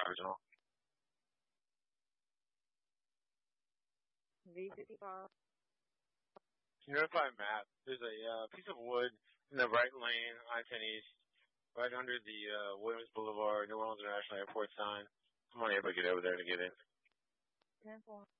original. V55. Can you notify Matt? There's a piece of wood in the right lane, I-10 East, right under the Williams Boulevard, New Orleans International Airport sign. I'm unable to get over there to get in. 10-4.